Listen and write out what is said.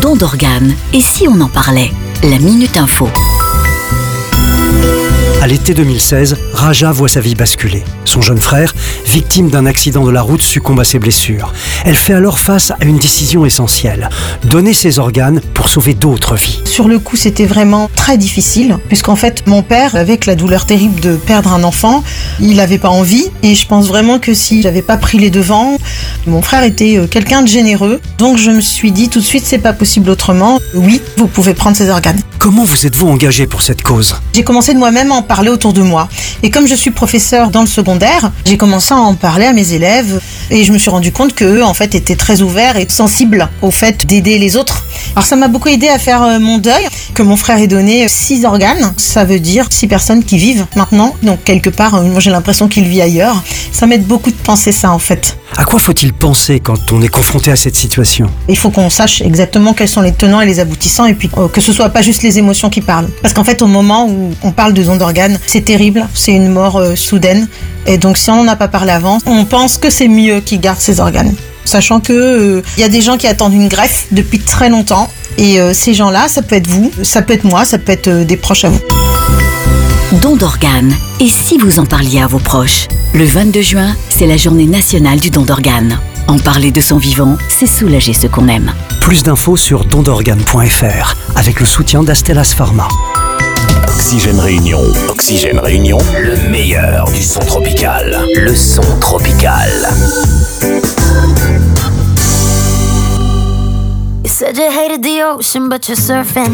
Don d'organes. Et si on en parlait? La Minute Info. À l'été 2016, Raja voit sa vie basculer. Son jeune frère, victime d'un accident de la route, succombe à ses blessures. Elle fait alors face à une décision essentielle: donner ses organes pour sauver d'autres vies. Sur le coup, c'était vraiment très difficile, puisqu'en fait, mon père, avec la douleur terrible de perdre un enfant, il n'avait pas envie. Et je pense vraiment que si j'avais pas pris les devants, mon frère était quelqu'un de généreux. Donc je me suis dit tout de suite, c'est pas possible autrement. Oui, vous pouvez prendre ses organes. Comment vous êtes-vous engagé pour cette cause? J'ai commencé de moi-même à en parler autour de moi. Et comme je suis professeure dans le secondaire, j'ai commencé à en parler à mes élèves. Et je me suis rendu compte qu'eux, en fait, étaient très ouverts et sensibles au fait d'aider les autres. Alors ça m'a beaucoup aidé à faire mon deuil. Que mon frère ait donné 6 organes, ça veut dire 6 personnes qui vivent maintenant. Donc quelque part, moi j'ai l'impression qu'il vit ailleurs. Ça m'aide beaucoup de penser ça en fait. À quoi faut-il penser quand on est confronté à cette situation? Il faut qu'on sache exactement quels sont les tenants et les aboutissants, et puis que ce soit pas juste les émotions qui parlent. Parce qu'en fait, au moment où on parle de don d'organes, c'est terrible, c'est une mort soudaine. Et donc si on n'en a pas parlé avant, on pense que c'est mieux qu'il garde ses organes. Sachant que y a des gens qui attendent une greffe depuis très longtemps. Et ces gens-là, ça peut être vous, ça peut être moi, ça peut être des proches à vous. Don d'organes. Et si vous en parliez à vos proches? Le 22 juin, c'est la journée nationale du don d'organes. En parler de son vivant, c'est soulager ceux qu'on aime. Plus d'infos sur dondorganes.fr avec le soutien d'Astellas Pharma. Oxygène Réunion. Oxygène Réunion, le meilleur du son tropical. Le son tropical. You said you hated the ocean, but you're surfing.